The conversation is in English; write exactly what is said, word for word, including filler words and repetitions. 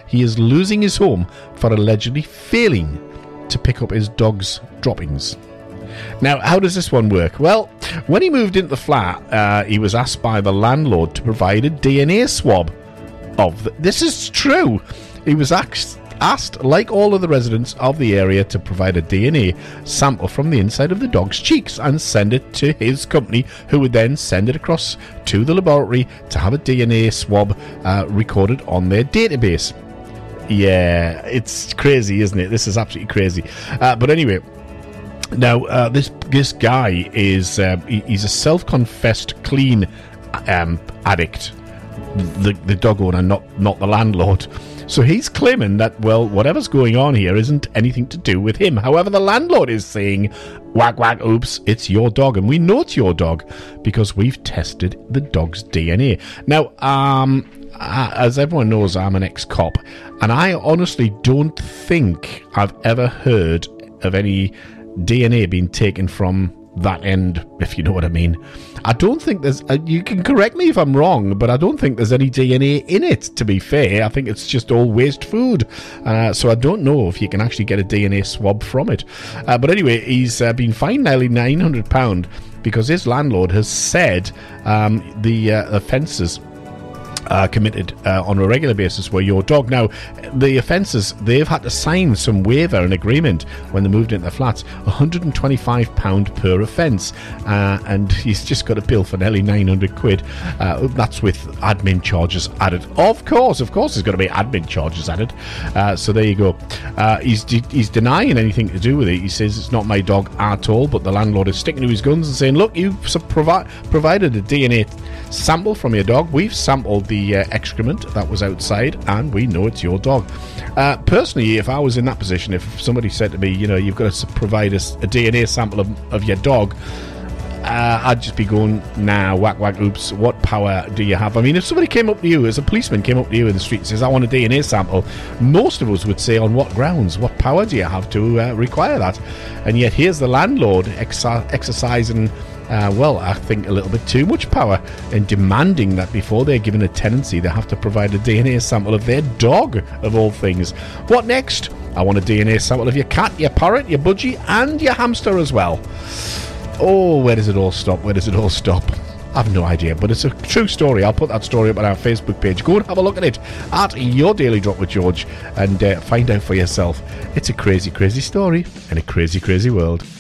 he is losing his home for allegedly failing to pick up his dog's droppings. Now, how does this one work? Well, when he moved into the flat, uh, he was asked by the landlord to provide a D N A swab of the, this is true. He was asked, asked, like all of the residents of the area, to provide a D N A sample from the inside of the dog's cheeks and send it to his company, who would then send it across to the laboratory to have a D N A swab uh, recorded on their database. Yeah, it's crazy, isn't it? This is absolutely crazy. Uh, but anyway, now uh, this this guy is uh, he, he's a self-confessed clean um, addict. The the dog owner, not not the landlord. So he's claiming that, well, whatever's going on here isn't anything to do with him. However, the landlord is saying, whack, whack, oops, it's your dog. And we know it's your dog because we've tested the dog's D N A. Now, um, as everyone knows, I'm an ex-cop. And I honestly don't think I've ever heard of any D N A being taken from that end, if you know what I mean. I don't think there's uh, you can correct me if I'm wrong, but I don't think there's any D N A in it, to be fair. I think it's just all waste food, uh, so I don't know if you can actually get a D N A swab from it. Uh, but anyway, he's uh, been fined nearly nine hundred pounds because his landlord has said um, the uh, offences Uh, committed uh, on a regular basis were your dog. Now, the offences, they've had to sign some waiver and agreement when they moved into the flats, one hundred twenty-five pounds per offence, uh, and he's just got a bill for nearly nine hundred quid. Uh, that's with admin charges added. Of course, of course there's got to be admin charges added. Uh, so there you go. Uh, he's de- he's denying anything to do with it. He says it's not my dog at all, but the landlord is sticking to his guns and saying, look, you've provi- provided a D N A sample from your dog. We've sampled the Uh, excrement that was outside, and we know it's your dog. Uh, personally, if I was in that position, if somebody said to me, you know, you've got to provide us a D N A sample of, of your dog, uh, I'd just be going, nah, whack, whack, oops, what power do you have? I mean, if somebody came up to you, as a policeman came up to you in the street and says, I want a D N A sample, most of us would say, on what grounds? What power do you have to uh, require that? And yet here's the landlord ex- exercising Uh, well, I think a little bit too much power in demanding that before they're given a tenancy, they have to provide a D N A sample of their dog, of all things. What next? I want a D N A sample of your cat, your parrot, your budgie, and your hamster as well. Oh, where does it all stop? Where does it all stop? I have no idea, but it's a true story. I'll put that story up on our Facebook page. Go and have a look at it at Your Daily Drop with George and uh, find out for yourself. It's a crazy, crazy story in a crazy, crazy world.